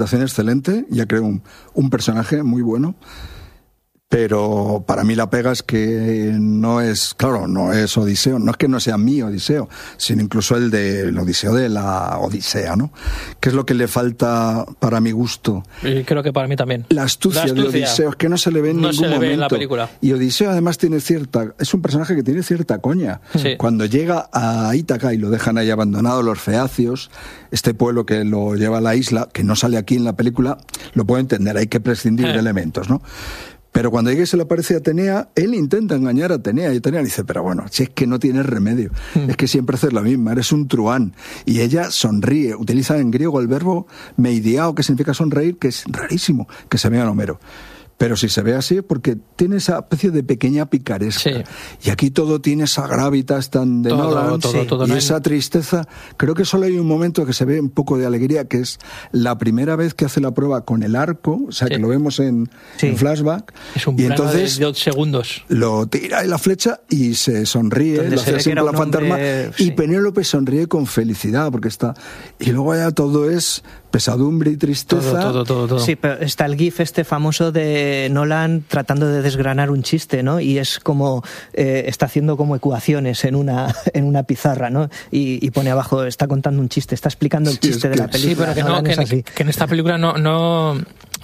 excelente, ya creo un personaje muy bueno. Pero para mí la pega es que no es Odiseo, no es que no sea mi Odiseo, sino incluso el Odiseo de la Odisea, ¿no? ¿Qué es lo que le falta para mi gusto? Y creo que para mí también. La astucia de Odiseo, es que no se le ve en ningún momento. Ve en la película. Y Odiseo además es un personaje que tiene cierta coña. Sí. Cuando llega a Ítaca y lo dejan ahí abandonado, los feacios, este pueblo que lo lleva a la isla, que no sale aquí en la película, lo puedo entender, hay que prescindir de elementos, ¿no? Pero cuando llega y se le aparece a Atenea, él intenta engañar a Atenea, y Atenea dice, pero bueno, si es que no tienes remedio, es que siempre haces lo mismo, eres un truán. Y ella sonríe, utiliza en griego el verbo meidiao, que significa sonreír, que es rarísimo que se vea en Homero. Pero si se ve así es porque tiene esa especie de pequeña picaresca. Sí. Y aquí todo tiene esa gravitas tan de Nolan, todo, y esa tristeza. Creo que solo hay un momento que se ve un poco de alegría, que es la primera vez que hace la prueba con el arco, o sea, que lo vemos en flashback. Es un y plano entonces de 2 segundos. Lo tira en la flecha y se sonríe, lo hace siempre la fantasma. Y Penélope sonríe con felicidad, porque está... Y luego ya todo es pesadumbre y tristeza. Todo. Sí, pero está el gif famoso de Nolan tratando de desgranar un chiste, ¿no? Y es como está haciendo como ecuaciones en una pizarra, ¿no? Y pone abajo, está contando un chiste, está explicando el chiste de la película. Sí, pero que en esta película no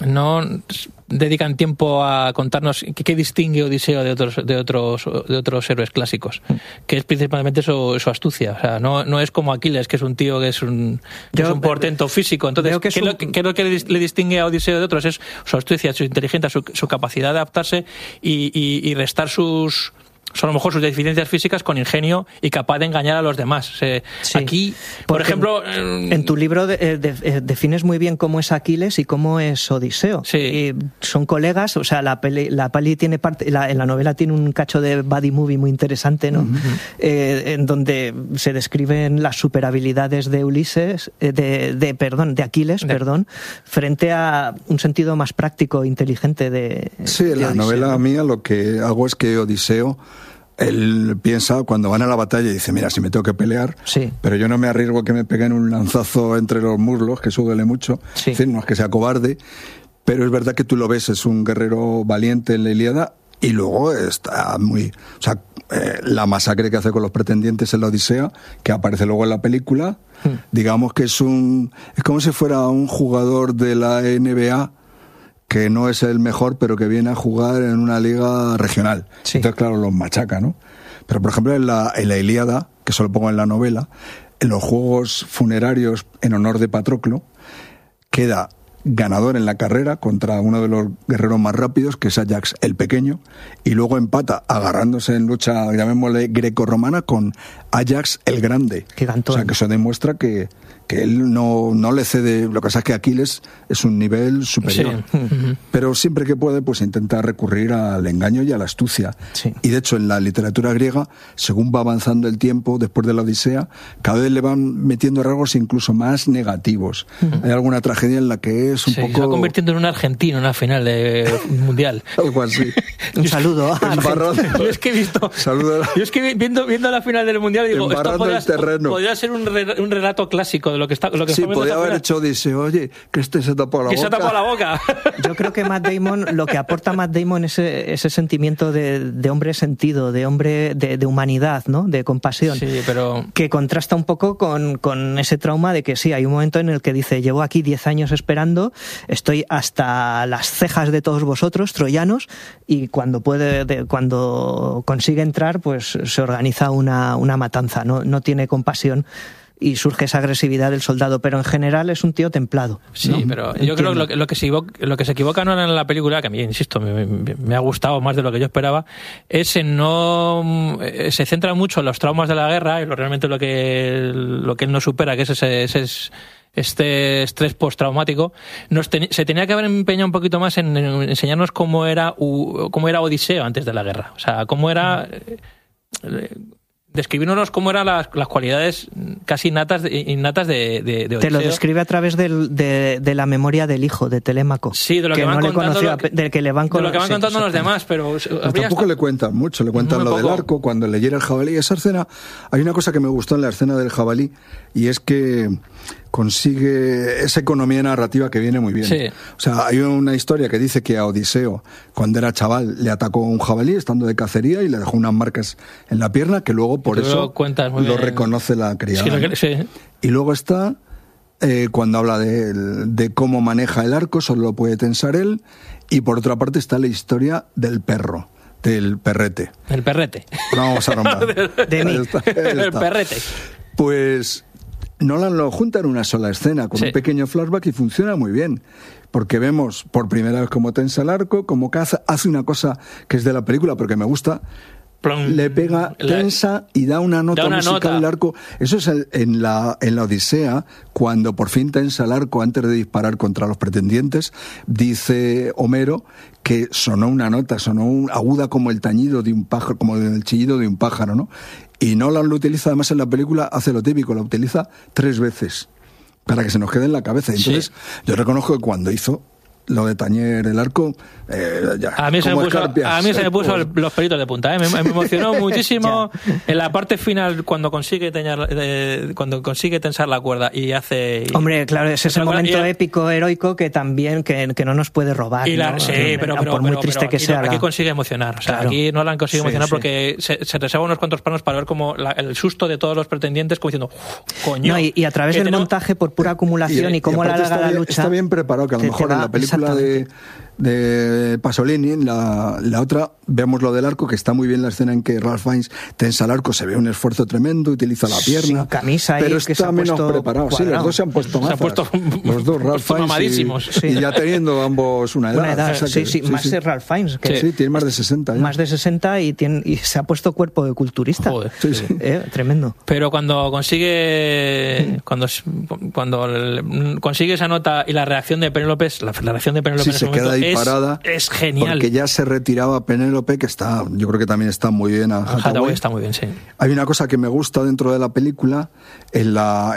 dedican tiempo a contarnos qué distingue Odiseo de otros héroes clásicos, que es principalmente su astucia. O sea, no es como Aquiles, que es un tío que es un portento físico. Entonces, ¿qué es lo que le distingue a Odiseo de otros? Es su astucia, su inteligencia, su capacidad de adaptarse y restar a lo mejor sus deficiencias físicas con ingenio y capaz de engañar a los demás. Aquí, por ejemplo... En tu libro defines muy bien cómo es Aquiles y cómo es Odiseo. Sí. Y son colegas, o sea, la peli tiene parte... En la novela tiene un cacho de buddy movie muy interesante, ¿no? En donde se describen las superhabilidades de Aquiles, frente a un sentido más práctico e inteligente de en la novela mía lo que hago es que Odiseo... Él piensa, cuando van a la batalla, y dice, mira, si me tengo que pelear, pero yo no me arriesgo a que me peguen un lanzazo entre los muslos, que eso duele mucho. Es decir, no es que sea cobarde, pero es verdad que tú lo ves, es un guerrero valiente en la Ilíada, y luego está muy... O sea, la masacre que hace con los pretendientes en la Odisea, que aparece luego en la película, digamos que es como si fuera un jugador de la NBA, que no es el mejor, pero que viene a jugar en una liga regional. Entonces, claro, los machaca, ¿no? Pero, por ejemplo, en la Ilíada, que solo pongo en la novela, en los juegos funerarios en honor de Patroclo, queda ganador en la carrera contra uno de los guerreros más rápidos, que es Ajax el Pequeño, y luego empata agarrándose en lucha, llamémosle greco-romana, con Ajax el Grande. Gigantón. O sea, que eso demuestra que él no le cede. Lo que pasa es que Aquiles es un nivel superior. Pero siempre que puede, pues intenta recurrir al engaño y a la astucia. Y de hecho, en la literatura griega, según va avanzando el tiempo, después de la Odisea, cada vez le van metiendo rasgos incluso más negativos. Hay alguna tragedia en la que es un poco... Se va convirtiendo en un argentino en una final de mundial. Algo así. Un saludo. Yo es que he visto... Yo es que viendo la final del mundial digo, esto podría ser un relato clásico de lo que está... podría haber hecho Odiseo, oye, que se tapó la boca. Yo creo que lo que aporta Matt Damon es ese sentimiento de hombre sentido, de hombre de humanidad, ¿no? De compasión. Sí, pero... Que contrasta un poco con ese trauma de que sí, hay un momento en el que dice, llevo aquí 10 años esperando, estoy hasta las cejas de todos vosotros, troyanos, y cuando consigue entrar, pues se organiza una matanza, no tiene compasión. Y surge esa agresividad del soldado, pero en general es un tío templado. Sí, ¿no? Pero yo creo que lo que se equivoca no en la película, que a mí, insisto, me ha gustado más de lo que yo esperaba, es en se centra mucho en los traumas de la guerra y realmente lo que él no supera, que es este estrés postraumático. Se tenía que haber empeñado un poquito más en enseñarnos cómo era Odiseo antes de la guerra. O sea, cómo era... describirnos cómo eran las cualidades casi innatas de Odiseo. Te lo describe a través de la memoria del hijo, de Telémaco. Sí, de lo que van contando, del que le van de lo que van contando los demás, pero tampoco le cuentan mucho, le cuentan lo del arco, cuando le hiera el jabalí. Esa escena, hay una cosa que me gustó en la escena del jabalí, y es que consigue esa economía narrativa que viene muy bien. Sí. O sea, hay una historia que dice que a Odiseo, cuando era chaval, le atacó un jabalí estando de cacería y le dejó unas marcas en la pierna que luego por eso lo reconoce la criada. Sí. Y luego está cuando habla de cómo maneja el arco, solo lo puede tensar él, y por otra parte está la historia del perro. Del perrete. El perrete. No vamos a nombrar. De mí. El perrete. Pues Nolan lo junta en una sola escena, con un pequeño flashback, y funciona muy bien. Porque vemos por primera vez cómo tensa el arco, cómo hace una cosa que es de la película, pero que me gusta. Le pega, tensa y da una nota musical al arco. Eso es en la Odisea, cuando por fin tensa el arco antes de disparar contra los pretendientes, dice Homero que sonó una nota, aguda como el tañido de un pájaro, como el chillido de un pájaro, ¿no? Y Nolan lo utiliza, además en la película hace lo típico, lo utiliza 3 veces para que se nos quede en la cabeza. Entonces, yo reconozco que cuando hizo lo de tañer el arco, ya, a mí se me puso los pelitos de punta, ¿eh? Me emocionó muchísimo en la parte final cuando consigue tensar la cuerda y hace... Hombre, claro, es ese momento épico, heroico que también que no nos puede robar, ¿no? Sí, pero por muy triste que sea. Aquí consigue emocionar, o sea, claro. Aquí Nolan consigue emocionar porque se reserva unos cuantos planos para ver como el susto de todos los pretendientes, como diciendo, coño. No, y a través del montaje, por pura acumulación y cómo alarga la lucha... Está bien preparado, que a lo mejor en la película de Pasolini, en la otra vemos lo del arco, que está muy bien la escena en que Ralph Fiennes tensa el arco, se ve un esfuerzo tremendo, utiliza la pierna, sin camisa, pero está menos preparado. Sí, los dos se han puesto mazas, los dos, Ralph Fiennes y ya teniendo ambos una edad. Sí, más de Ralph Fiennes, que sí, tiene más de 60 ya. Más de 60 y se ha puesto cuerpo de culturista. Joder. Tremendo. Pero cuando consigue consigue esa nota y la reacción de Penélope, la reacción de Penélope en ese momento queda ahí parada, es genial. Porque ya se retiraba Penélope, que yo creo que también está muy bien. Hathaway está muy bien, sí. Hay una cosa que me gusta dentro de la película, en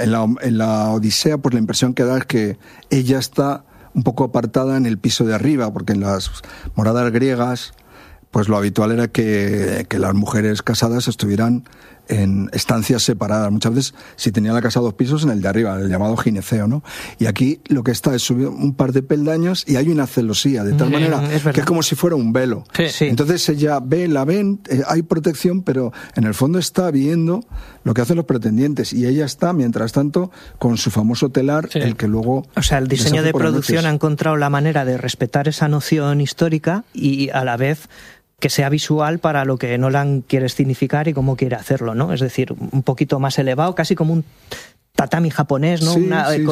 la Odisea, pues la impresión que da es que ella está un poco apartada en el piso de arriba, porque en las moradas griegas, pues lo habitual era que las mujeres casadas estuvieran en estancias separadas. Muchas veces, si tenía la casa 2 pisos, en el de arriba, el llamado gineceo, ¿no? Y aquí lo que está es subir un par de peldaños y hay una celosía, de tal manera que es como si fuera un velo. Sí. Entonces ella la ven, hay protección, pero en el fondo está viendo lo que hacen los pretendientes, y ella está, mientras tanto, con su famoso telar, el que luego... O sea, el diseño de producción ha encontrado la manera de respetar esa noción histórica y a la vez que sea visual para lo que Nolan quiere significar y cómo quiere hacerlo, ¿no? Es decir, un poquito más elevado, casi como un tatami japonés, ¿no?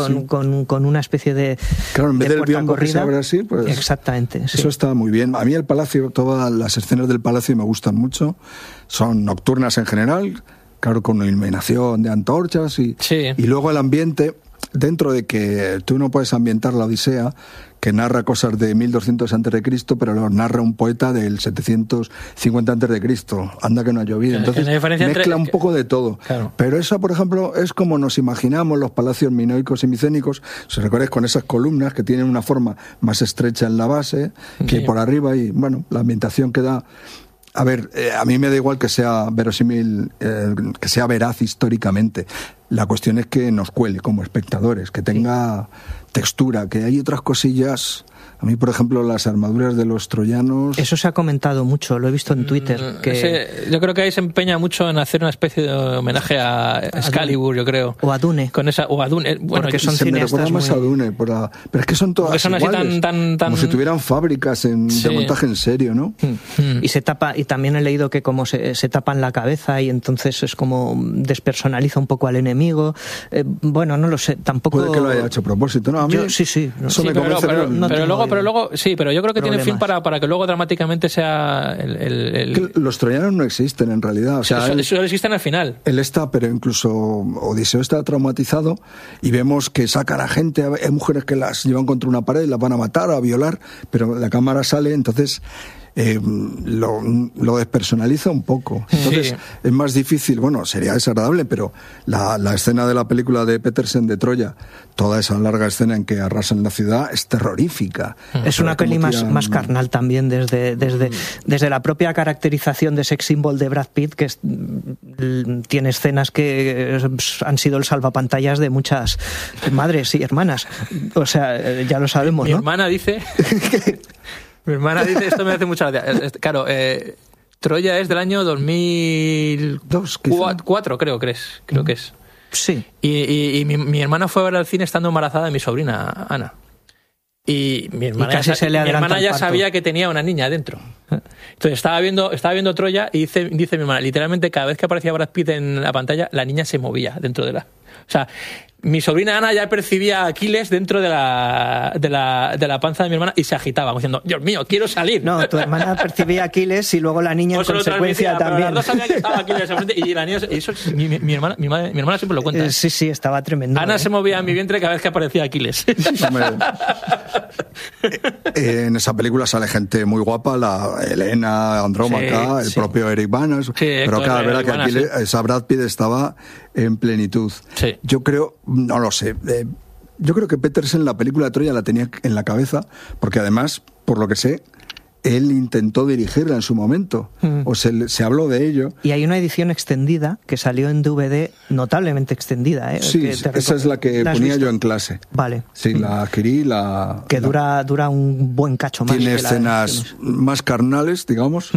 Con una especie de... Claro, en vez del biombo que se abre así, pues... Exactamente, sí. Eso está muy bien. A mí el palacio, todas las escenas del palacio me gustan mucho. Son nocturnas en general, claro, con iluminación de antorchas y luego el ambiente, dentro de que tú no puedes ambientar la Odisea, que narra cosas de 1200 a.C., pero lo narra un poeta del 750 a.C. Anda que no ha llovido. Entonces mezcla un poco de todo. Claro. Pero esa, por ejemplo, es como nos imaginamos los palacios minoicos y micénicos, si recuerdas, con esas columnas que tienen una forma más estrecha en la base que por arriba, y bueno, la ambientación que da... A ver, a mí me da igual que sea verosímil, que sea veraz históricamente. La cuestión es que nos cuele como espectadores, que tenga textura, que hay otras cosillas. A mí, por ejemplo, las armaduras de los troyanos... Eso se ha comentado mucho, lo he visto en Twitter. Yo creo que ahí se empeña mucho en hacer una especie de homenaje a Excalibur, yo creo. O a Dune. O a Dune. Bueno, porque son cineastas. Me recuerda más a Dune, pero es que son todas iguales, como si tuvieran fábricas de montaje en serio, ¿no? Y se tapa, y también he leído que como se tapan la cabeza y entonces es como despersonaliza un poco al enemigo. Bueno, no lo sé, tampoco... Puede que lo haya hecho a propósito, ¿no? A mí sí. Eso me convence, pero luego, pero yo creo que tiene fin para que luego dramáticamente sea los troyanos no existen en realidad. O sea, eso existen al final. Él está, pero incluso Odiseo está traumatizado y vemos que sacan a gente, hay mujeres que las llevan contra una pared, las van a matar o a violar, pero la cámara sale, entonces lo despersonaliza un poco. Entonces es más difícil, bueno, sería desagradable, pero la escena de la película de Petersen de Troya, toda esa larga escena en que arrasan la ciudad, es terrorífica. Es una peli más carnal también, desde la propia caracterización de sex symbol de Brad Pitt, que tiene escenas que han sido el salvapantallas de muchas madres y hermanas. O sea, ya lo sabemos, Mi ¿no? hermana dice... Mi hermana dice, esto me hace mucha gracia. Claro, Troya es del año 2004, creo que es. Sí. Y mi hermana fue a ver al cine estando embarazada de mi sobrina, Ana. Y mi hermana ya sabía que tenía una niña dentro. Entonces estaba viendo Troya y dice mi hermana, literalmente cada vez que aparecía Brad Pitt en la pantalla, la niña se movía dentro de la... O sea, mi sobrina Ana ya percibía a Aquiles dentro de la panza de mi hermana y se agitaba, diciendo, Dios mío, quiero salir. No, tu hermana percibía a Aquiles y luego la niña en consecuencia también. Pero las dos sabían que estaba Aquiles enfrente y la niña... Eso, mi hermana siempre lo cuenta. Sí, estaba tremendo. Ana se movía en mi vientre cada vez que aparecía Aquiles. En esa película sale gente muy guapa, la Elena Andrómaca, el propio Eric Bana, pero cada vez que Aquiles, esa Brad Pitt estaba en plenitud. Sí. Yo creo, no lo sé, yo creo que Petersen la película de Troya la tenía en la cabeza, porque además, por lo que sé, él intentó dirigirla en su momento, o se habló de ello. Y hay una edición extendida que salió en DVD, notablemente extendida. Sí, esa es la que ponía yo en clase. Vale. Sí, la adquirí. Que dura un buen cacho más. Tiene escenas más carnales, digamos,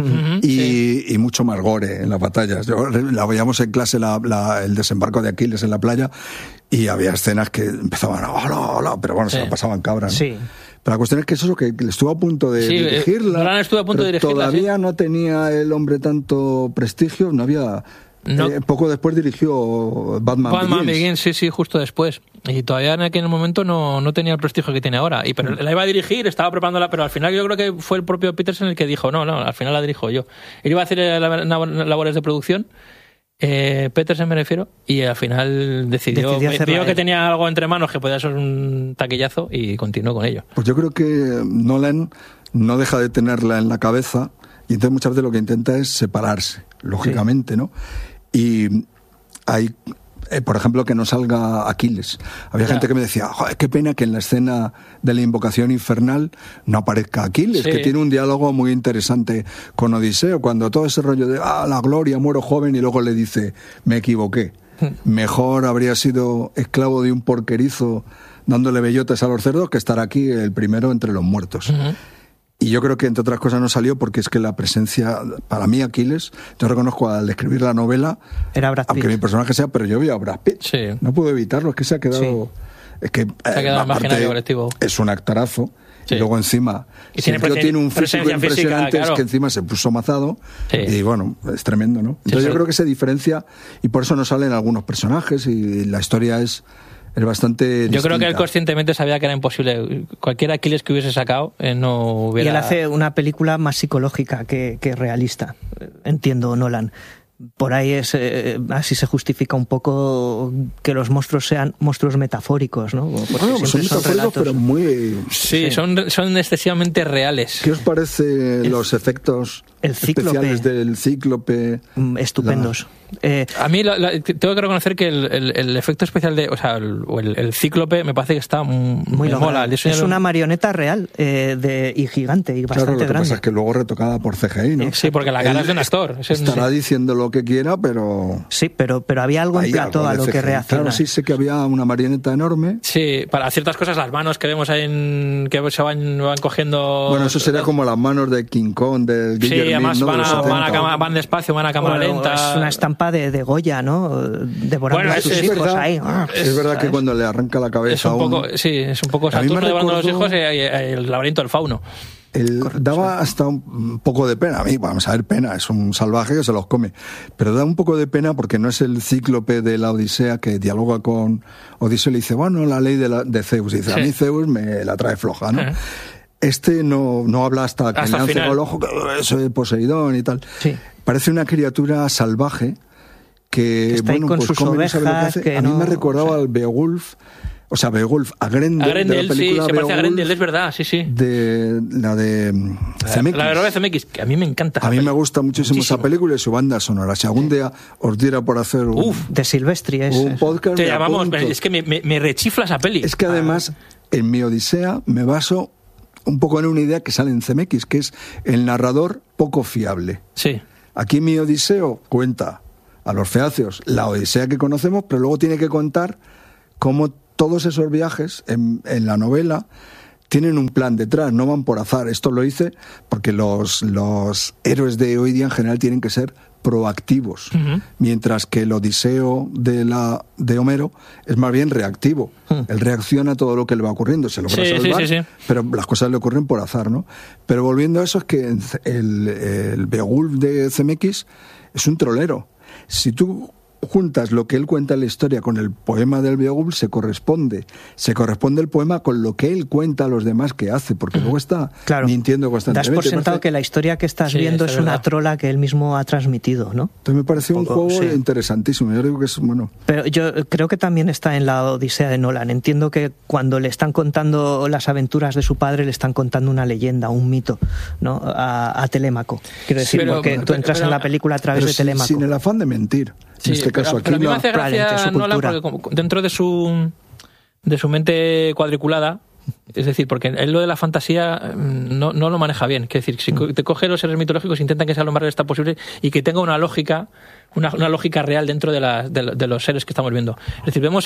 y mucho más gore en las batallas. La veíamos en clase, el desembarco de Aquiles en la playa, y había escenas que empezaban, hola, pero bueno, se la pasaban cabra, ¿no? Sí. Pero la cuestión es que eso, que estuvo a punto de dirigirla. Nolan estuvo a punto de dirigirla. Todavía no tenía el hombre tanto prestigio, no había... poco después dirigió Batman Begins, sí, justo después. Y todavía en aquel momento no tenía el prestigio que tiene ahora. Pero la iba a dirigir, estaba preparándola, pero al final yo creo que fue el propio Petersen el que dijo, no, al final la dirijo yo. Él iba a hacer labores de producción, Petersen me refiero, y al final decidió que tenía algo entre manos que podía ser un taquillazo y continuó con ello. Pues yo creo que Nolan no deja de tenerla en la cabeza, y entonces muchas veces lo que intenta es separarse, lógicamente, ¿no? Y hay, por ejemplo, que no salga Aquiles. Había gente que me decía, joder, qué pena que en la escena de la invocación infernal no aparezca Aquiles, que tiene un diálogo muy interesante con Odiseo, cuando todo ese rollo de, la gloria, muero joven, y luego le dice, me equivoqué. Mejor habría sido esclavo de un porquerizo dándole bellotes a los cerdos que estar aquí el primero entre los muertos. Y yo creo que, entre otras cosas, no salió porque es que la presencia, para mí, Aquiles, yo reconozco al escribir la novela, era Brad Pitt. Aunque mi personaje sea, pero yo vi a Brad Pitt. Sí. No puedo evitarlo, es que se ha quedado... Sí. Es que, se ha quedado imaginario colectivo. Es un actorazo. Sí. Y luego encima, tiene un físico impresionante, claro. Es que encima se puso mazado. Sí. Y bueno, es tremendo, ¿no? Entonces yo creo que se diferencia, y por eso no salen algunos personajes, y la historia es bastante distinta. Yo creo que él conscientemente sabía que era imposible. Cualquier Aquiles que hubiese sacado no hubiera... Y él hace una película más psicológica que realista, entiendo, Nolan. Por ahí así se justifica un poco que los monstruos sean monstruos metafóricos, ¿no? Bueno, son metafóricos, pero muy... Sí, son excesivamente reales. ¿Qué os parece los efectos especiales del Cíclope? Estupendos. A mí tengo que reconocer que el efecto especial el Cíclope me parece que está muy mola. Es una marioneta real y gigante y bastante grande. Claro, lo que grande. pasa es que luego retocada por CGI, ¿no? Sí, porque la cara es de un actor. Estará diciendo lo que quiera, pero... Sí, pero había algo en plató a lo que reacciona. Claro, sí sé que había una marioneta enorme. Sí, para ciertas cosas, las manos que vemos ahí que se van cogiendo... Bueno, eso sería como las manos de King Kong, del Guillermin, sí, además ¿no? van despacio, van a cámara lenta. Es una estampa de Goya, ¿no? Devorando a sus hijos verdad, ahí. Es verdad que cuando le arranca la cabeza es un poco Saturno devorando a los hijos y el laberinto del fauno. Daba hasta un poco de pena. A mí, vamos a ver, pena, es un salvaje que se los come, pero da un poco de pena porque no es el Cíclope de la Odisea que dialoga con Odiseo y le dice, bueno, la ley de Zeus, y dice, a mí Zeus me la trae floja, ¿no? Este no habla hasta que le lance con el ojo, que soy Poseidón y tal. Sí. Parece una criatura salvaje que está bueno, con pues sus come, ovejas, no sabe lo que hace. A mí me recordaba al Beowulf O sea, Beowulf, a Grendel, de la película sí, se parece a Grendel, es verdad, sí. La de CMX. La de CMX, que a mí me encanta. A mí me gusta muchísimo esa película y su banda sonora. Si algún día os diera por hacer de Silvestri un podcast, te llamamos, es que me rechifla esa peli. Es que además, en mi Odisea me baso un poco en una idea que sale en CMX, que es el narrador poco fiable. Sí. Aquí mi Odiseo cuenta a los feacios la Odisea que conocemos, pero luego tiene que contar cómo todos esos viajes en la novela tienen un plan detrás, no van por azar. Esto lo hice porque los héroes de hoy día en general tienen que ser proactivos, mientras que el Odiseo de Homero es más bien reactivo. Él reacciona a todo lo que le va ocurriendo, se logra salvar, pero las cosas le ocurren por azar, ¿no? Pero volviendo a eso, es que el Beowulf de CMX es un trolero. Si tú juntas lo que él cuenta en la historia con el poema del Beowulf, se corresponde el poema con lo que él cuenta a los demás que hace, porque luego está mintiendo constantemente. Das por sentado que la historia que estás viendo es una trola que él mismo ha transmitido, ¿no? Entonces me pareció un juego interesantísimo. Yo digo que es bueno. Pero yo creo que también está en la Odisea de Nolan. Entiendo que cuando le están contando las aventuras de su padre, le están contando una leyenda, un mito, ¿no? A Telémaco. Quiero decir, porque tú entras en la película a través de Telémaco. Sin el afán de mentir. Sí, en este caso, pero a mí me hace gracia Nolan porque dentro de su mente cuadriculada, es decir, porque él lo de la fantasía no lo maneja bien. Es decir, si te coge los seres mitológicos, intentan que sea lo más realista posible y que tenga una lógica real dentro de los seres que estamos viendo. Es decir, vemos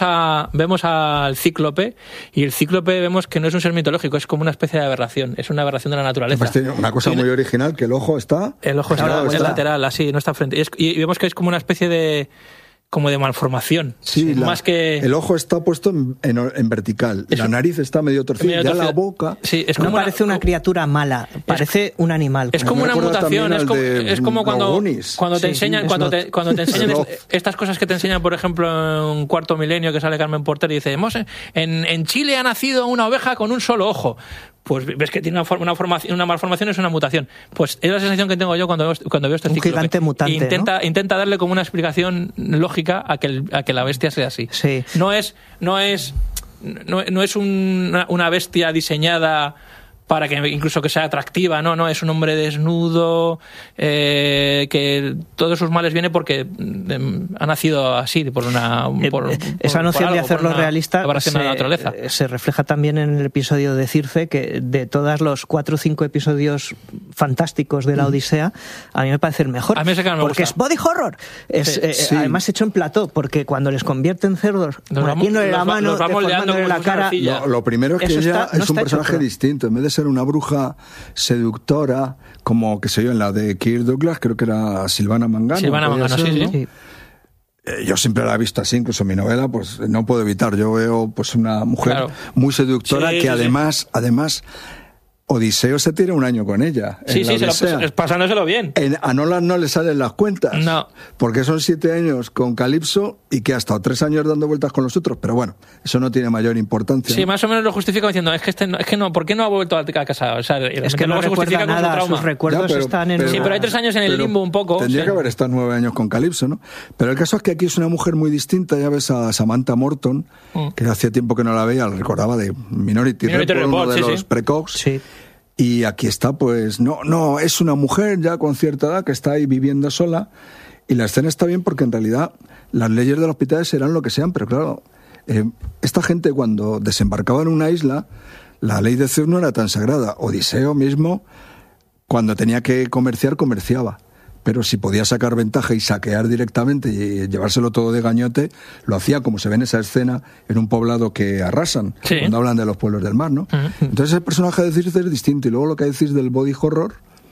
al Cíclope, y el Cíclope vemos que no es un ser mitológico, es como una especie de aberración, es una aberración de la naturaleza. Pues tiene una cosa muy original, que el ojo está lateral, así, no está frente. Y vemos que es como una especie de malformación. Sí, más que el ojo está puesto en vertical, la nariz está medio torcida, ya la boca. Sí, es como parece una criatura mala, parece un animal. Es como una mutación, es como cuando te enseñan estas cosas que te enseñan, por ejemplo, en Cuarto Milenio, que sale Carmen Porter y dice, en Chile ha nacido una oveja con un solo ojo. Pues ves que tiene una malformación, es una mutación. Pues es la sensación que tengo yo cuando veo este ciclo. Un gigante mutante, intenta darle como una explicación lógica a que la bestia sea así. Sí. No es una bestia diseñada para que incluso que sea atractiva, no, es un hombre desnudo, que todos sus males vienen porque ha nacido así, esa noción de hacerlo realista se refleja también en el episodio de Circe, que de todos los 4 o 5 episodios fantásticos de la Odisea, a mí me parece el mejor, porque es body horror, además hecho en plató, porque cuando les convierte en cerdos, poniéndole la mano, deformándole la cara, lo primero es que ella es un personaje distinto, en vez de ser una bruja seductora, como que sé yo, en la de Kirk Douglas, creo que era Silvana Mangano. Sí. Yo siempre la he visto así, incluso en mi novela, pues no puedo evitar. Yo veo pues una mujer muy seductora que además Odiseo se tira un año con ella. Pasándoselo bien. A Nolan no le salen las cuentas. No. Porque son 7 años con Calipso y que ha estado 3 años dando vueltas con los otros. Pero bueno, eso no tiene mayor importancia. Sí, más o menos lo justifica diciendo, es que no, ¿por qué no ha vuelto a casa? O sea, es que no se justifica nada, sus recuerdos están en... Sí, pero hay 3 años en el limbo un poco. Tendría que haber estado 9 años con Calipso, ¿no? Pero el caso es que aquí es una mujer muy distinta. Ya ves a Samantha Morton, que hacía tiempo que no la veía, la recordaba de Minority Report, uno de los precox. Sí. Y aquí está, pues, no, es una mujer ya con cierta edad que está ahí viviendo sola, y la escena está bien porque en realidad las leyes de los hospitales serán lo que sean, pero claro, esta gente cuando desembarcaba en una isla, la ley de Zeus no era tan sagrada. Odiseo mismo, cuando tenía que comerciaba. Pero si podía sacar ventaja y saquear directamente y llevárselo todo de gañote, lo hacía, como se ve en esa escena, en un poblado que arrasan, cuando hablan de los pueblos del mar, ¿no? Entonces el personaje de Circe es distinto. Y luego lo que decís del body horror,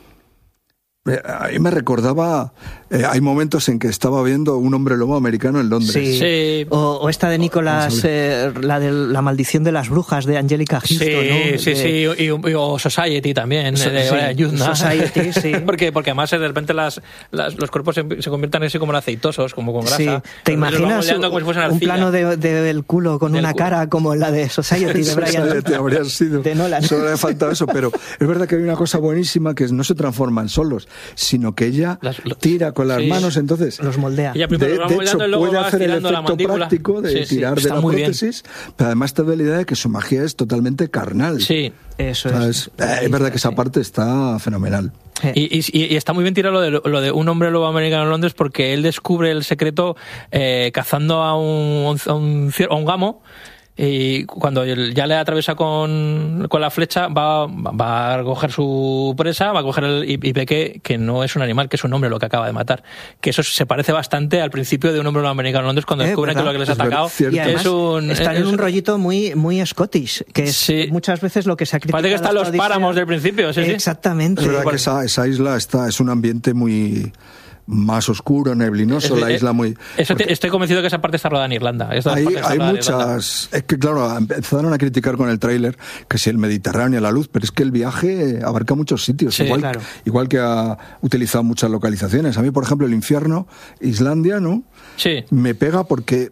a mí me recordaba, hay momentos en que estaba viendo Un hombre lobo americano en Londres. Sí. O esta de Nicolás, la de La maldición de las brujas de Angélica Houston, ¿no? Sí, o Society también, de Yuzna. Society, sí. porque además de repente los cuerpos se convierten así como aceitosos, como con grasa. Sí. ¿Te imaginas un plano del culo con una cara como la de Society de Brian? Habría sido. De Nolan. Solo le faltaba eso, pero es verdad que hay una cosa buenísima, que no se transforman solos. sino que ella tira con las manos, entonces los moldea. De hecho, puede hacer el efecto práctico de tirar de la prótesis, pero además te da la idea de que su magia es totalmente carnal. Sí, eso es verdad que esa parte está fenomenal. Y está muy bien tirado lo de un hombre lobo americano en Londres, porque él descubre el secreto cazando a un gamo. Y cuando ya le atraviesa con la flecha, va a coger su presa, va a coger y ve que no es un animal, que es un hombre lo que acaba de matar. Que eso se parece bastante al principio de un hombre americano en Londres, cuando descubren que lo que les ha atacado y además están en un rollito muy Scottish, que es muchas veces lo que se ha criticado. Parece que están los páramos del principio. Exactamente. Es verdad que esa isla es un ambiente muy más oscuro, neblinoso, la isla muy... Estoy convencido que esa parte está rodada en Irlanda. Hay muchas... Es que claro, empezaron a criticar con el tráiler que si el Mediterráneo, la luz, pero es que el viaje abarca muchos sitios, igual que ha utilizado muchas localizaciones. A mí, por ejemplo, el infierno, Islandia, ¿no? Sí. Me pega porque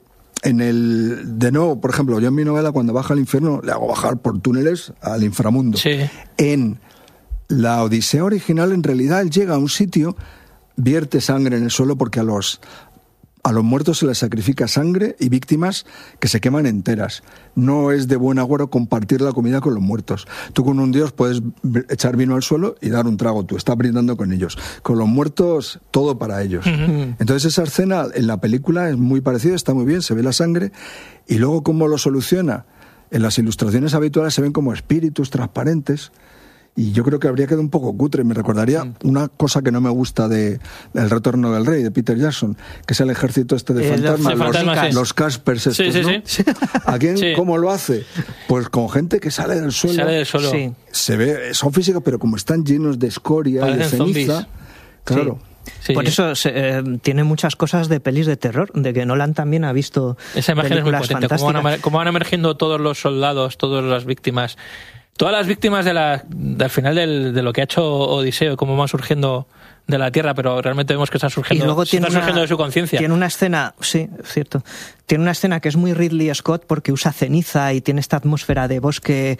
de nuevo, por ejemplo, yo en mi novela, cuando baja al infierno, le hago bajar por túneles al inframundo. Sí. En la Odisea original, en realidad, él llega a un sitio, vierte sangre en el suelo, porque a los muertos se les sacrifica sangre y víctimas que se queman enteras. No es de buen agüero compartir la comida con los muertos. Tú con un dios puedes echar vino al suelo y dar un trago, tú estás brindando con ellos. Con los muertos, todo para ellos. Entonces esa escena en la película es muy parecida, está muy bien, se ve la sangre, y luego cómo lo soluciona. En las ilustraciones habituales se ven como espíritus transparentes, y yo creo que habría quedado un poco cutre. Me recordaría una cosa que no me gusta de El retorno del rey, de Peter Jackson, que es el ejército de fantasmas, los Caspers estos, ¿no? ¿A quién cómo lo hace? Pues con gente que sale del suelo. Se ve, son físicos, pero como están llenos de escoria y de ceniza, claro. Sí. Por eso tiene muchas cosas de pelis de terror, de que Nolan también ha visto. Esa imagen es muy potente, cómo van emergiendo todos los soldados, todas las víctimas. Todas las víctimas al final de lo que ha hecho Odiseo, cómo van surgiendo de la tierra, pero realmente vemos que están surgiendo, surgiendo de su conciencia. Tiene una escena, sí, es cierto. Tiene una escena que es muy Ridley Scott porque usa ceniza y tiene esta atmósfera de bosque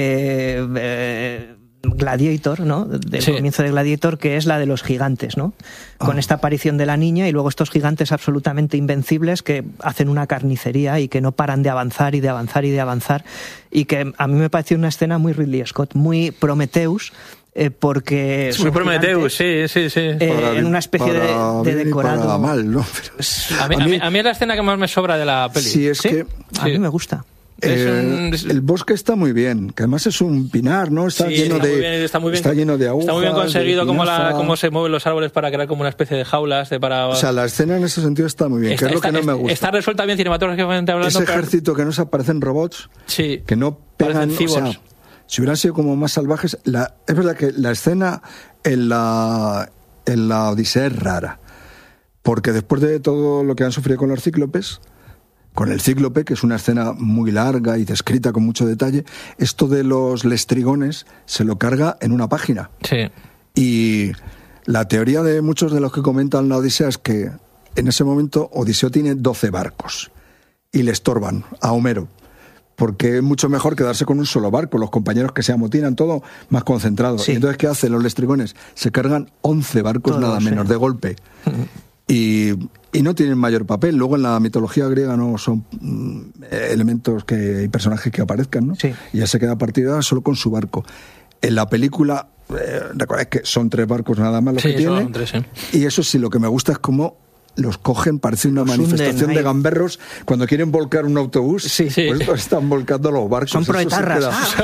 Gladiator, ¿no? Del comienzo de Gladiator, que es la de los gigantes, ¿no? Con esta aparición de la niña y luego estos gigantes absolutamente invencibles que hacen una carnicería y que no paran de avanzar y de avanzar y de avanzar, y que a mí me pareció una escena muy Ridley Scott, muy Prometheus, porque es muy Prometheus, en una especie de decorado. Para mal, ¿no? A mí es la escena que más me sobra de la peli. Sí, que a mí me gusta. El bosque está muy bien, que además es un pinar, ¿no? Está lleno de agujas. Está muy bien conseguido cómo se mueven los árboles para crear como una especie de jaulas. O sea, la escena en ese sentido está muy bien, que es lo que no me gusta. Está resuelta bien cinematográficamente hablando. Ese ejército que no se aparecen robots, que no pegan, o sea, si hubieran sido como más salvajes. Es verdad que la escena en la Odisea es rara, porque después de todo lo que han sufrido con los cíclopes, con el cíclope, que es una escena muy larga y descrita con mucho detalle, esto de los lestrigones se lo carga en una página. Sí. Y la teoría de muchos de los que comentan la Odisea es que en ese momento Odiseo tiene 12 barcos y le estorban a Homero, porque es mucho mejor quedarse con un solo barco, los compañeros que se amotinan, todo más concentrado. Y entonces, ¿qué hacen los lestrigones? Se cargan 11 barcos, todos, nada menos, de golpe. Y no tienen mayor papel. Luego en la mitología griega no son elementos y personajes que aparezcan, ¿no? Y ya se queda partida solo con su barco. En la película, recordad que son 3 barcos nada más los que tiene. Son 3, Y eso sí, lo que me gusta es cómo los cogen, parece una manifestación de gamberros cuando quieren volcar un autobús. Pues están volcando los barcos. Son proetarras.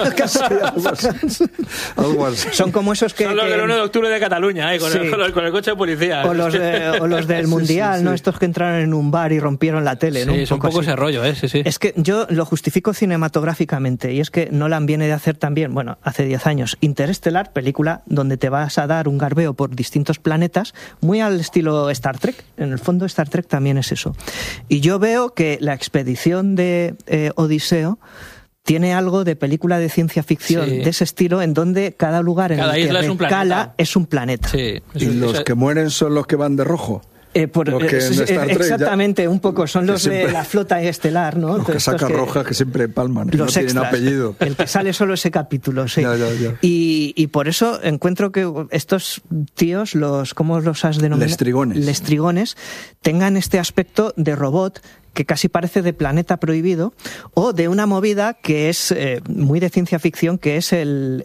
Algo así. Son como esos que... Son los del 1 de octubre de Cataluña, con el coche de policía. O los del Mundial, ¿no? Estos que entraron en un bar y rompieron la tele, ¿no? Sí, es un poco ese rollo, Es que yo lo justifico cinematográficamente, y es que Nolan viene de hacer también, hace 10 años, Interestelar, película donde te vas a dar un garbeo por distintos planetas, muy al estilo Star Trek. En el fondo Star Trek también es eso. Y yo veo que la expedición de Odiseo tiene algo de película de ciencia ficción de ese estilo, en donde cada lugar en el que recala es un planeta. Y los que mueren son los que van de rojo. Exactamente, un poco. Son los de la flota estelar, ¿no? Los que saca Rojas, que siempre palman, que no tienen apellido. El que sale solo ese capítulo, sí. Ya. Y por eso encuentro que estos tíos, ¿cómo los has denominado? Lestrigones, tengan este aspecto de robot que casi parece de Planeta Prohibido, o de una movida que es muy de ciencia ficción, que es el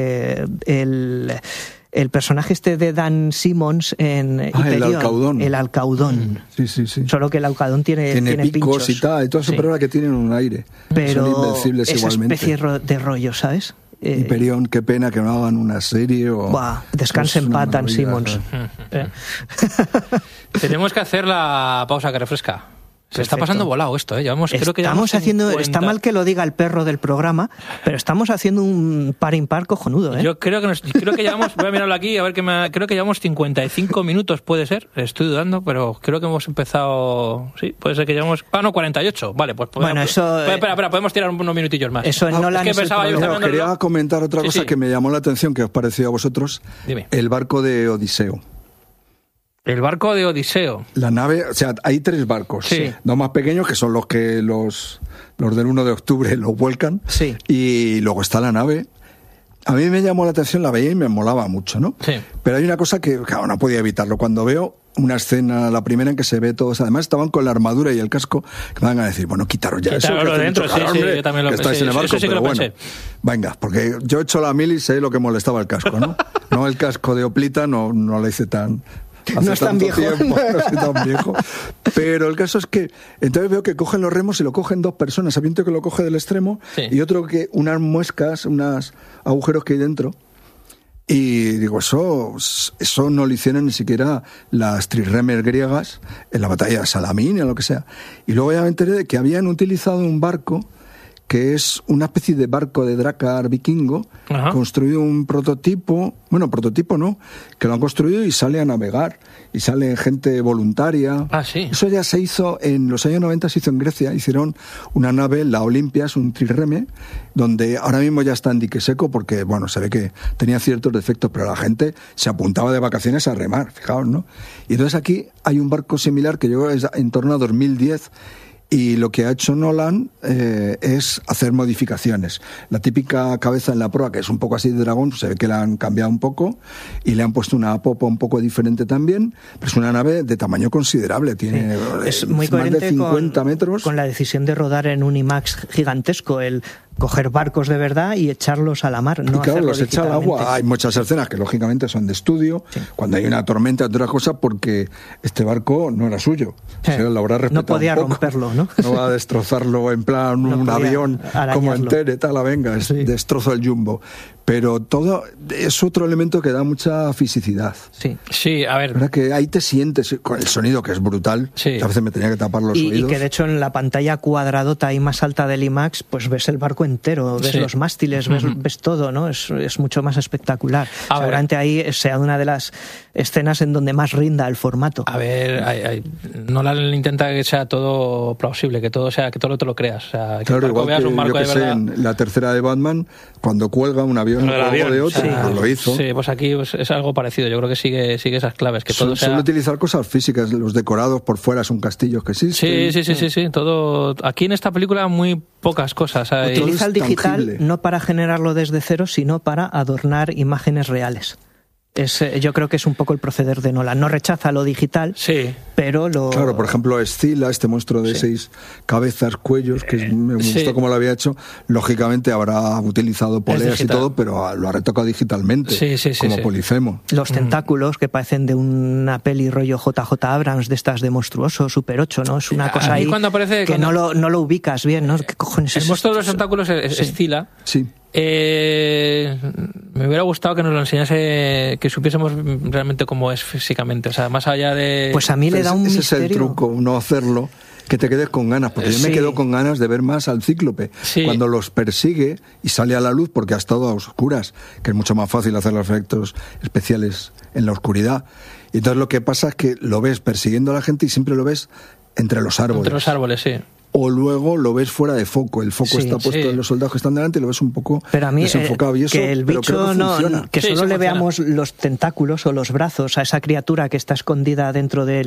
personaje este de Dan Simmons en Hyperion, el Alcaudón. Sí. Solo que el Alcaudón tiene picos y tal, y todo eso, pero ahora que tienen un aire. Pero son invencibles esa igualmente. Especie de rollo, ¿sabes? Hyperion, qué pena que no hagan una serie o... Descanse en paz, Dan Simmons. Tenemos que hacer la pausa que refresca. Se está pasando volado esto, ¿eh? Está mal que lo diga el perro del programa, pero estamos haciendo un par impar cojonudo, ¿eh? Yo creo que llevamos, voy a mirarlo aquí, a ver creo que llevamos 55 minutos, puede ser, estoy dudando, pero creo que hemos empezado, sí, puede ser que llevamos, 48, vale, pues espera, podemos tirar unos minutillos más. Eso no la quería comentar otra cosa que me llamó la atención, que os pareció a vosotros. Dime. El barco de Odiseo. El barco de Odiseo. La nave, o sea, hay 3 barcos. Sí. 2 más pequeños, que son los que los del 1 de octubre los vuelcan. Sí. Y luego está la nave. A mí me llamó la atención, la veía y me molaba mucho, ¿no? Sí. Pero hay una cosa que, claro, no podía evitarlo. Cuando veo una escena, la primera en que se ve todos, además estaban con la armadura y el casco, que me van a decir, bueno, quitaros ya eso. Quitaros dentro, sí, yo también lo pensé. Estáis en el barco, eso sí que pero lo pensé. Venga, porque yo he hecho la mili y sé lo que molestaba el casco, ¿no? No el casco de Oplita, no le hice tan... No es tan viejo. No soy tan viejo. Pero el caso es que entonces veo que cogen los remos y lo cogen 2 personas. Había uno que lo coge del extremo y otro que unas muescas, unos agujeros que hay dentro. Y digo, eso no lo hicieron ni siquiera las trirremes griegas en la batalla de Salamina o lo que sea. Y luego ya me enteré de que habían utilizado un barco que es una especie de barco de Drakkar vikingo, construido un prototipo no, que lo han construido y sale a navegar, y sale gente voluntaria. Sí. Eso ya se hizo en los años 90, se hizo en Grecia, hicieron una nave, la Olimpia, es un trireme, donde ahora mismo ya está en dique seco, porque, bueno, se ve que tenía ciertos defectos, pero la gente se apuntaba de vacaciones a remar, fijaos, ¿no? Y entonces aquí hay un barco similar que llegó en torno a 2010, y lo que ha hecho Nolan es hacer modificaciones. La típica cabeza en la proa, que es un poco así de dragón, se ve que la han cambiado un poco y le han puesto una popa un poco diferente también, pero es una nave de tamaño considerable, tiene es muy más de 50 metros. Con la decisión de rodar en un IMAX gigantesco, el coger barcos de verdad y echarlos a la mar. No, y claro, los echa al agua. Hay muchas escenas que lógicamente son de estudio, cuando hay una tormenta, otra cosa, porque este barco no era suyo. O sea, lo habrá respetado. No podía romperlo, ¿no? No va a destrozarlo en plan un avión arañarlo. como entero, tal, venga, destrozo el jumbo. Pero todo es otro elemento que da mucha fisicidad. Sí, a ver. ¿Verdad? Que ahí te sientes con el sonido, que es brutal. Sí. A veces me tenía que tapar los oídos. Y que de hecho en la pantalla cuadradota y más alta del IMAX, pues ves el barco entero, ves los mástiles, ves todo, ¿no? Es mucho más espectacular. Seguramente ahí sea una de las escenas en donde más rinda el formato. A ver, Nolan intenta que sea todo plausible, que todo te lo creas. O sea, que claro, igual veas un barco de verdad. En la tercera de Batman, cuando cuelga un avión de otro, lo hizo. Sí, pues aquí es algo parecido. Yo creo que sigue esas claves. Que todo suele utilizar cosas físicas. Los decorados por fuera son castillos que existen. Sí. Todo. Aquí en esta película muy pocas cosas. Utiliza el digital no para generarlo desde cero, sino para adornar imágenes reales. Yo creo que es un poco el proceder de Nolan. No rechaza lo digital, pero lo... Claro, por ejemplo, Escila, este monstruo de 6 cabezas, cuellos, que me gustó como lo había hecho. Lógicamente habrá utilizado poleas y todo, pero lo ha retocado digitalmente, como Polifemo. Los tentáculos que parecen de una peli rollo JJ Abrams, de estas de Monstruoso, Super 8, ¿no? Es una cosa ahí que no lo ubicas bien, ¿no? ¿Qué cojones es? El monstruo de los tentáculos es Escila. Sí. Me hubiera gustado que nos lo enseñase, que supiésemos realmente cómo es físicamente, o sea, más allá de... Pues a mí le da un misterio. Ese es el truco, no hacerlo, que te quedes con ganas, porque yo me quedo con ganas de ver más al Cíclope, cuando los persigue y sale a la luz, porque ha estado a oscuras, que es mucho más fácil hacer los efectos especiales en la oscuridad. Y entonces lo que pasa es que lo ves persiguiendo a la gente y siempre lo ves entre los árboles. Entre los árboles, sí. o luego lo ves fuera de foco. El foco está puesto en los soldados que están delante y lo ves un poco desenfocado. Y eso, que el bicho que solo le veamos los tentáculos o los brazos a esa criatura que está escondida dentro de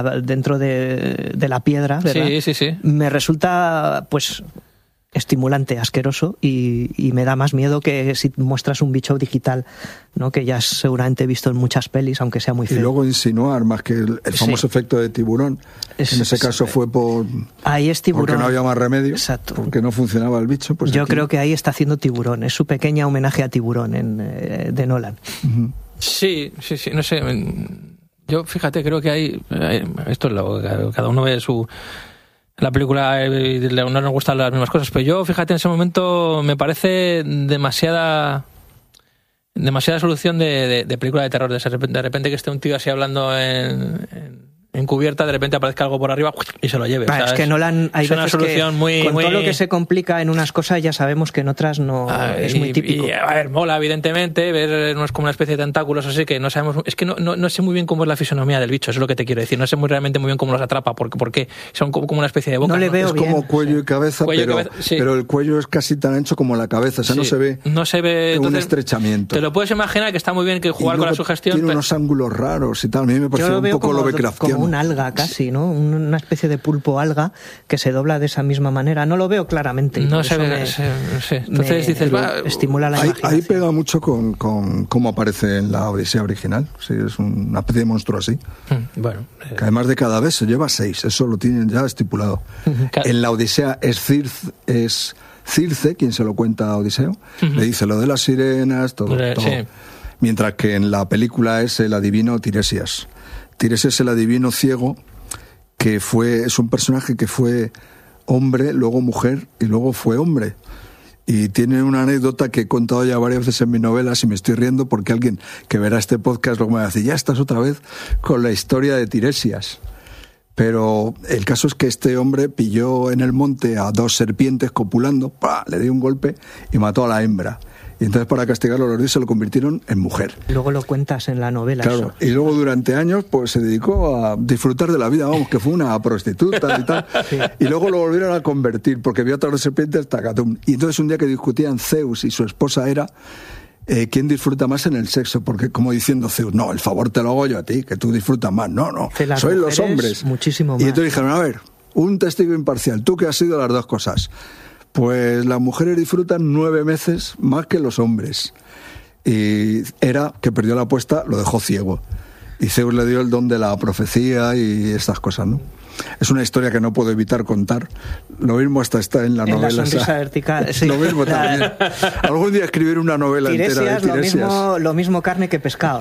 la piedra, ¿verdad? Me resulta, pues, estimulante, asqueroso, y me da más miedo que si muestras un bicho digital, ¿no? Que ya seguramente he visto en muchas pelis, aunque sea muy feo. Y luego insinuar, más que el famoso efecto de tiburón, en ese caso fue ahí es tiburón, porque no había más remedio, exacto, porque no funcionaba el bicho. Pues yo creo que ahí está haciendo Tiburón, es su pequeña homenaje a Tiburón de Nolan. Uh-huh. Sí, no sé, yo fíjate, creo que hay esto es cada uno ve la película no nos gustan las mismas cosas, pero yo, fíjate, en ese momento me parece demasiada solución de película de terror. De repente que esté un tío así hablando en cubierta, de repente aparezca algo por arriba y se lo lleve. Es que Nolan hay veces una solución que con todo lo que se complica en unas cosas ya sabemos que en otras no es muy típico. A ver, mola evidentemente ver no es como una especie de tentáculos así que no sabemos, es que no sé muy bien cómo es la fisonomía del bicho, eso es lo que te quiero decir, no sé realmente muy bien cómo los atrapa, porque son como una especie de boca. No le veo bien. Es como cuello y cabeza, pero el cuello es casi tan ancho como la cabeza, o sea, no se ve entonces, un estrechamiento. Te lo puedes imaginar que está muy bien que jugar con la sugestión. Tiene unos ángulos raros y tal, a mí me parece un poco Lovecraftiano. Un alga casi, ¿no? Una especie de pulpo alga que se dobla de esa misma manera. No lo veo claramente. No se ve. Entonces dices, estimula la imaginación. Ahí pega mucho con cómo aparece en la Odisea original. Sí, es una especie de monstruo así. Bueno. Que además de cada vez se lleva 6. Eso lo tienen ya estipulado. En la Odisea es Circe quien se lo cuenta a Odiseo. Le dice lo de las sirenas, todo. Sí. Mientras que en la película es el adivino Tiresias. Tiresias es el adivino ciego, que es un personaje que fue hombre, luego mujer y luego fue hombre. Y tiene una anécdota que he contado ya varias veces en mis novelas y me estoy riendo porque alguien que verá este podcast luego me va a decir, ya estás otra vez con la historia de Tiresias. Pero el caso es que este hombre pilló en el monte a 2 serpientes copulando, le dio un golpe y mató a la hembra. Y entonces para castigarlo los dioses se lo convirtieron en mujer. Luego lo cuentas en la novela. Claro, eso. Y luego durante años pues se dedicó a disfrutar de la vida, que fue una prostituta y tal. Sí. Y luego lo volvieron a convertir porque vio a todas las serpientes tacatum. Y entonces un día que discutían Zeus y su esposa Hera, ¿quién disfruta más en el sexo? Porque como diciendo Zeus, no, el favor te lo hago yo a ti, que tú disfrutas más. No, sois los hombres. Muchísimo más. Y entonces dijeron, a ver, un testigo imparcial, tú que has sido las dos cosas. Pues las mujeres disfrutan 9 veces más que los hombres. Y Hera, que perdió la apuesta, lo dejó ciego. Y Zeus le dio el don de la profecía y estas cosas, ¿no? Es una historia que no puedo evitar contar. Lo mismo hasta está en la novela. La sonrisa vertical, sí. Lo mismo también. Algún día escribir una novela entera de Tiresias. Lo mismo carne que pescado.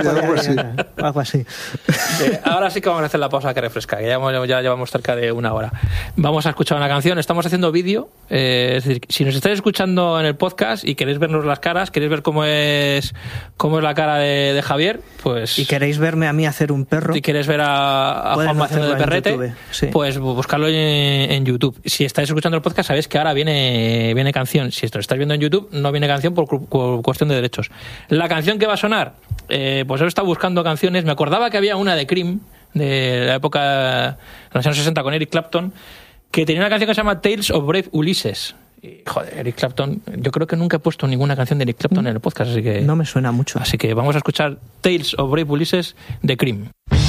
Algo así. Ahora sí que vamos a hacer la pausa que refresca, que ya llevamos cerca de 1 hora. Vamos a escuchar una canción. Estamos haciendo vídeo. Es decir, si nos estáis escuchando en el podcast y queréis vernos las caras, queréis ver cómo es la cara de Javier, pues... Y queréis verme a mí hacer un perro. Si queréis ver a Juanma haciendo de perrete, sí, pues buscarlo en YouTube. Si estáis escuchando el podcast, sabéis que ahora viene canción. Si esto lo estáis viendo en YouTube, no viene canción por cuestión de derechos. La canción que va a sonar, pues yo estaba buscando canciones. Me acordaba que había una de Cream, de la época de los años 60 con Eric Clapton, que tenía una canción que se llama Tales of Brave Ulysses. Y, joder, Eric Clapton, yo creo que nunca he puesto ninguna canción de Eric Clapton en el podcast, así que... No me suena mucho. Así que vamos a escuchar Tales of Brave Ulysses de Cream.